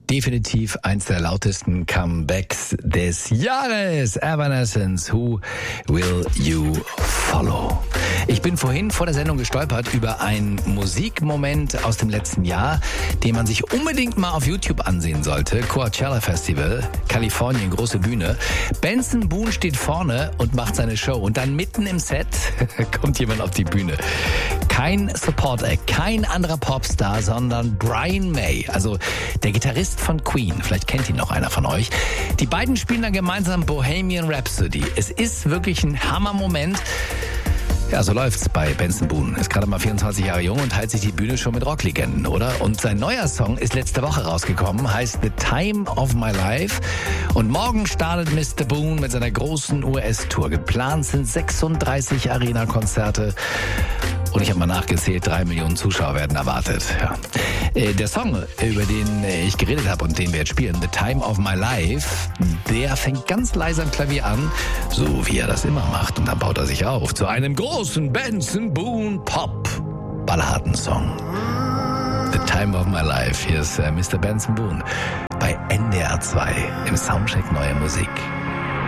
definitiv eins der lautesten Comebacks des Jahres. Evanescence, Who Will You Follow? Ich bin vorhin vor der Sendung gestolpert über einen Musikmoment aus dem letzten Jahr, den man sich unbedingt mal auf YouTube ansehen sollte. Coachella Festival, Kalifornien, große Bühne. Benson Boone steht vorne und macht seine Show. Und dann mitten im Set kommt jemand auf die Bühne. Kein Support-Act, kein anderer Popstar, sondern Brian May, also der Gitarrist von Queen. Vielleicht kennt ihn noch einer von euch. Die beiden spielen dann gemeinsam Bohemian Rhapsody. Es ist wirklich ein Hammermoment. Ja, so läuft's bei Benson Boone. Ist gerade mal 24 Jahre jung und teilt sich die Bühne schon mit Rocklegenden, oder? Und sein neuer Song ist letzte Woche rausgekommen, heißt The Time of My Life. Und morgen startet Mr. Boone mit seiner großen US-Tour. Geplant sind 36 Arena-Konzerte. Und ich habe mal nachgezählt, 3 Millionen Zuschauer werden erwartet. Ja. Der Song, über den ich geredet habe und den wir jetzt spielen, The Time of My Life, der fängt ganz leise am Klavier an, so wie er das immer macht. Und dann baut er sich auf zu einem großen Benson Boone Pop-Balladensong. The Time of My Life. Hier ist Mr. Benson Boone bei NDR 2 im Soundcheck Neue Musik.